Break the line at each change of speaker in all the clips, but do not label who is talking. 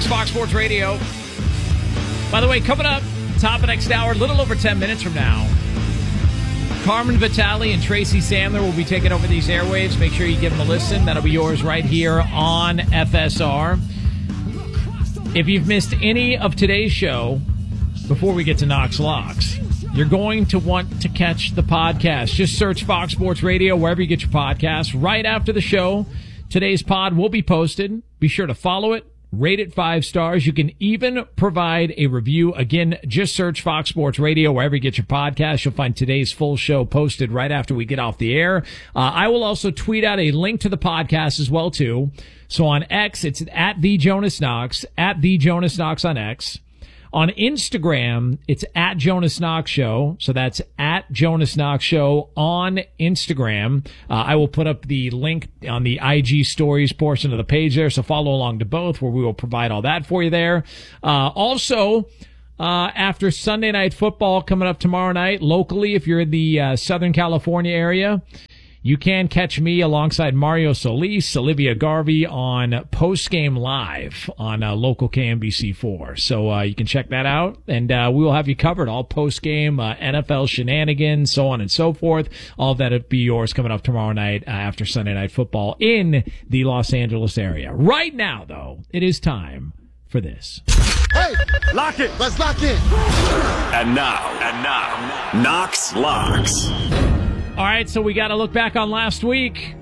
Knox, Fox Sports Radio. By the way, coming up, top of next hour, a little over 10 minutes from now, Carmen Vitale and Tracy Sandler will be taking over these airwaves. Make sure you give them a listen. That'll be yours right here on FSR. If you've missed any of today's show, before we get to Knox Locks, you're going to want to catch the podcast. Just search Fox Sports Radio wherever you get your podcasts. Right after the show, today's pod will be posted. Be sure to follow it. Rate it 5 stars. You can even provide a review. Again, just search Fox Sports Radio wherever you get your podcast. You'll find today's full show posted right after we get off the air. I will also tweet out a link to the podcast as well, too. So on X, it's at The Jonas Knox on X. On Instagram, it's at Jonas Knox Show. So that's at Jonas Knox Show on Instagram. I will put up the link on the IG stories portion of the page there. So follow along to both, where we will provide all that for you there. Also, after Sunday Night Football coming up tomorrow night, locally, if you're in the Southern California area, you can catch me alongside Mario Solis, Olivia Garvey on Post Game Live on local KMBC4. So you can check that out, and we will have you covered, all post-game NFL shenanigans, so on and so forth. All of that will be yours coming up tomorrow night after Sunday Night Football in the Los Angeles area. Right now, though, it is time for this.
Hey, lock it. Let's lock in.
And now, Knox Locks.
All right, so we got to look back on last week.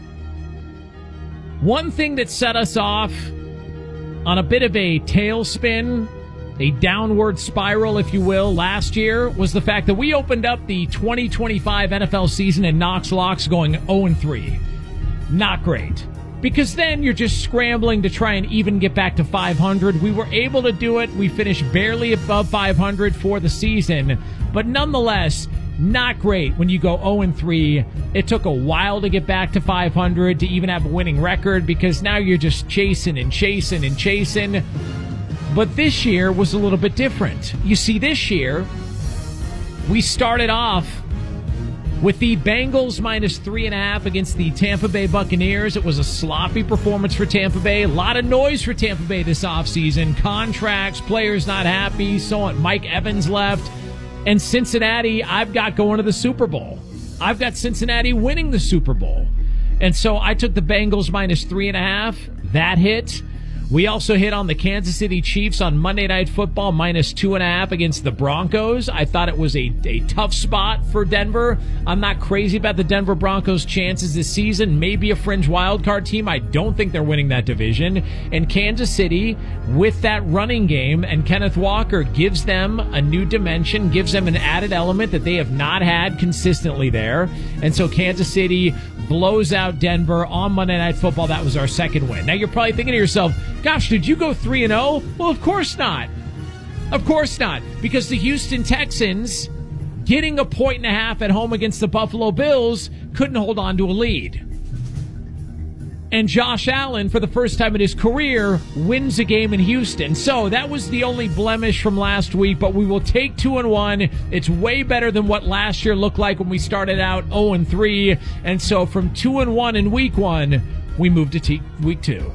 One thing that set us off on a bit of a tailspin, a downward spiral, if you will, last year was the fact that we opened up the 2025 NFL season in Knox Locks going 0-3. Not great. Because then you're just scrambling to try and even get back to 500. We were able to do it. We finished barely above 500 for the season. But nonetheless, not great when you go 0-3. It took a while to get back to 500 to even have a winning record, because now you're just chasing and chasing and chasing. But this year was a little bit different. You see, this year, we started off with the Bengals minus 3.5 against the Tampa Bay Buccaneers. It was a sloppy performance for Tampa Bay. A lot of noise for Tampa Bay this offseason. Contracts, players not happy, so on. Mike Evans left. And Cincinnati, I've got going to the Super Bowl. I've got Cincinnati winning the Super Bowl. And so I took the Bengals minus 3.5. That hit. We also hit on the Kansas City Chiefs on Monday Night Football minus 2.5 against the Broncos. I thought it was a tough spot for Denver. I'm not crazy about the Denver Broncos' chances this season. Maybe a fringe wildcard team. I don't think they're winning that division. And Kansas City, with that running game, and Kenneth Walker gives them a new dimension, gives them an added element that they have not had consistently there. And so Kansas City blows out Denver on Monday Night Football. That was our second win. Now you're probably thinking to yourself, gosh, did you go 3-0? Well, of course not. Of course not. Because the Houston Texans, getting 1.5 points at home against the Buffalo Bills, couldn't hold on to a lead. And Josh Allen, for the first time in his career, wins a game in Houston. So that was the only blemish from last week, but we will take 2-1. It's way better than what last year looked like when we started out 0-3. And so from 2-1 in week 1, we moved to week 2.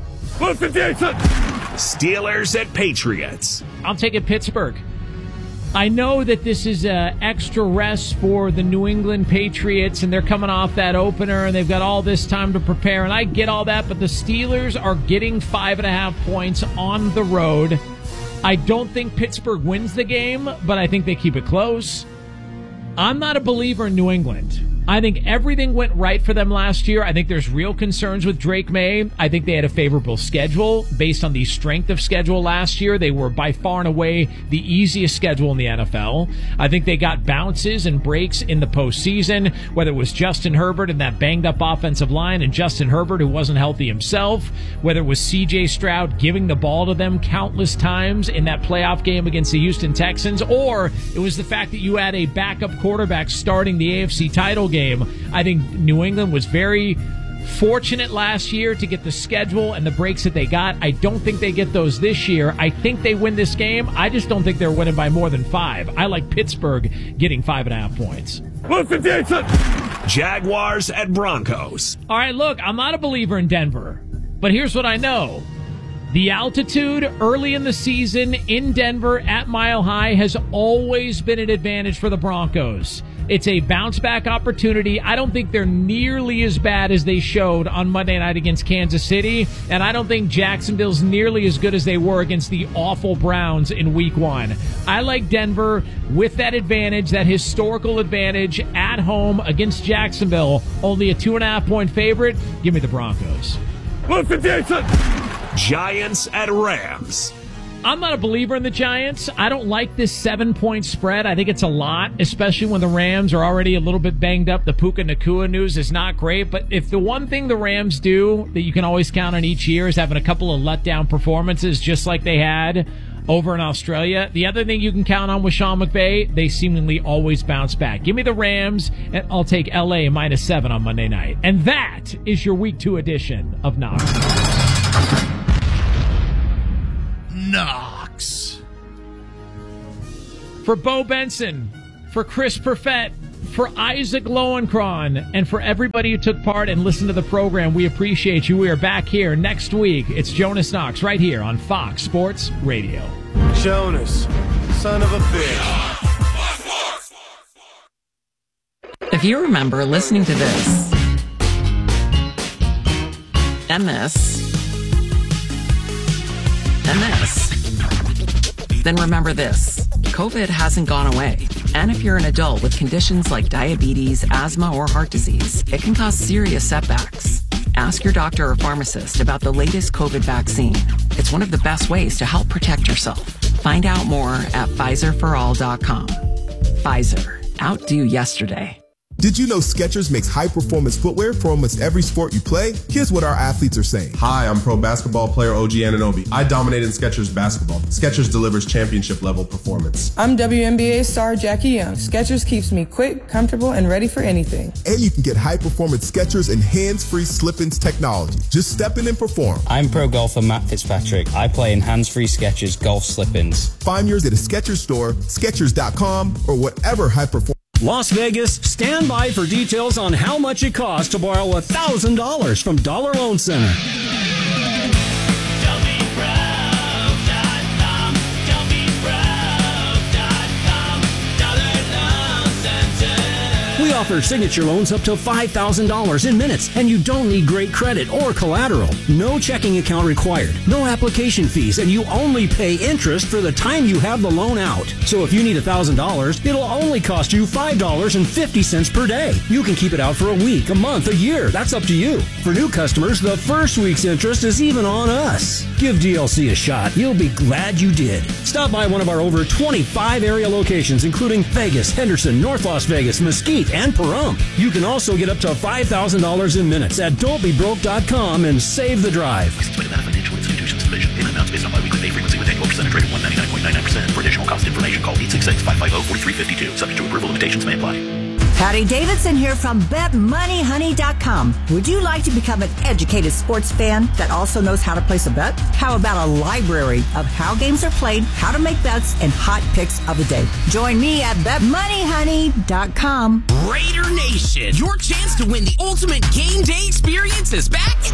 Steelers at Patriots.
I'll take it Pittsburgh. I know that this is extra rest for the New England Patriots, and they're coming off that opener, and they've got all this time to prepare, and I get all that, but the Steelers are getting 5.5 points on the road. I don't think Pittsburgh wins the game, but I think they keep it close. I'm not a believer in New England. I think everything went right for them last year. I think there's real concerns with Drake May. I think they had a favorable schedule based on the strength of schedule last year. They were by far and away the easiest schedule in the NFL. I think they got bounces and breaks in the postseason, whether it was Justin Herbert and that banged-up offensive line and Justin Herbert, who wasn't healthy himself, whether it was C.J. Stroud giving the ball to them countless times in that playoff game against the Houston Texans, or it was the fact that you had a backup quarterback starting the AFC title game. I think New England was very fortunate last year to get the schedule and the breaks that they got. I don't think they get those this year. I think they win this game. I just don't think they're winning by more than 5. I like Pittsburgh getting 5.5 points.
Jaguars at Broncos.
All right, look, I'm not a believer in Denver, but here's what I know. The altitude early in the season in Denver at Mile High has always been an advantage for the Broncos. It's a bounce-back opportunity. I don't think they're nearly as bad as they showed on Monday night against Kansas City, and I don't think Jacksonville's nearly as good as they were against the awful Browns in Week 1. I like Denver with that advantage, that historical advantage at home against Jacksonville. Only a 2.5-point favorite. Give me the Broncos.
Listen, Jason. Giants at Rams.
I'm not a believer in the Giants. I don't like this 7-point spread. I think it's a lot, especially when the Rams are already a little bit banged up. The Puka Nacua news is not great, but if the one thing the Rams do that you can always count on each year is having a couple of letdown performances just like they had over in Australia, the other thing you can count on with Sean McVay, they seemingly always bounce back. Give me the Rams, and I'll take LA -7 on Monday night. And that is your Week 2 edition of Knox.
Knox.
For Bo Benson, for Chris Perfett, for Isaac Lowenkron, and for everybody who took part and listened to the program, we appreciate you. We are back here next week. It's Jonas Knox right here on Fox Sports Radio.
Jonas, son of a bitch.
If you remember listening to this, and this, and this, then remember this. COVID hasn't gone away. And if you're an adult with conditions like diabetes, asthma, or heart disease, it can cause serious setbacks. Ask your doctor or pharmacist about the latest COVID vaccine. It's one of the best ways to help protect yourself. Find out more at PfizerForAll.com. Pfizer. Outdo yesterday.
Did you know Skechers makes high-performance footwear for almost every sport you play? Here's what our athletes are saying.
Hi, I'm pro basketball player OG Anunoby. I dominate in Skechers basketball. Skechers delivers championship-level performance.
I'm WNBA star Jackie Young. Skechers keeps me quick, comfortable, and ready for anything.
And you can get high-performance Skechers and hands-free slip-ins technology. Just step in and perform.
I'm pro golfer Matt Fitzpatrick. I play in hands-free Skechers golf slip-ins.
Find yours at a Skechers store, Skechers.com, or whatever high-performance.
Las Vegas, stand by for details on how much it costs to borrow $1,000 from Dollar Loan Center. We offer signature loans up to $5,000 in minutes, and you don't need great credit or collateral. No checking account required, no application fees, and you only pay interest for the time you have the loan out. So if you need $1,000, it'll only cost you $5.50 per day. You can keep it out for a week, a month, a year. That's up to you. For new customers, the first week's interest is even on us. Give DLC a shot. You'll be glad you did. Stop by one of our over 25 area locations, including Vegas, Henderson, North Las Vegas, Mesquite, and Pahrump. You can also get up to $5,000 in minutes at don'tbebroke.com and save the drive.
Licensed by Nevada Financial Institutions Division. Payment amounts based on biweekly pay frequency with annual percentage rate of 199.99%. For additional cost information, call 866-550-4352. Subject to approval, limitations may apply.
Patty Davidson here from BetMoneyHoney.com. Would you like to become an educated sports fan that also knows how to place a bet? How about a library of how games are played, how to make bets, and hot picks of the day? Join me at BetMoneyHoney.com.
Raider Nation, your chance to win the ultimate game day experience is back